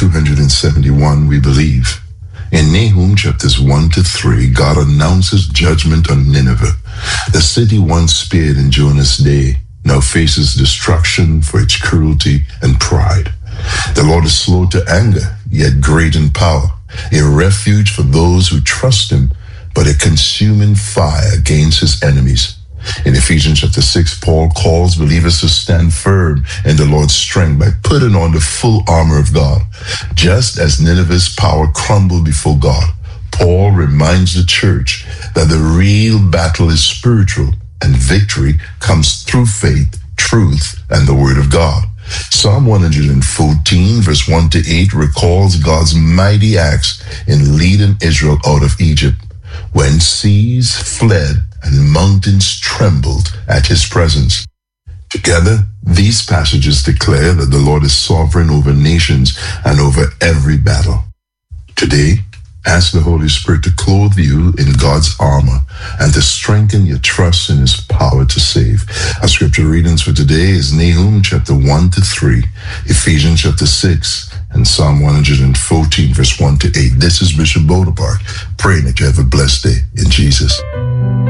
271, we believe. In Nahum chapters 1-3, God announces judgment on Nineveh. The city once spared in Jonah's day now faces destruction for its cruelty and pride. The Lord is slow to anger, yet great in power, a refuge for those who trust him, but a consuming fire against his enemies. In Ephesians chapter 6, Paul calls believers to stand firm in the Lord's strength by putting on the full armor of God. Just as Nineveh's power crumbled before God, Paul reminds the church that the real battle is spiritual and victory comes through faith, truth, and the word of God. Psalm 114, verse 1-8 recalls God's mighty acts in leading Israel out of Egypt, when seas fled and mountains trembled at his presence. Together, these passages declare that the Lord is sovereign over nations and over every battle. Today, ask the Holy Spirit to clothe you in God's armor and to strengthen your trust in his power to save. Our scripture readings for today is Nahum chapter 1-3, Ephesians chapter 6, and Psalm 114, verse 1-8. This is Bishop Bonaparte, praying that you have a blessed day in Jesus.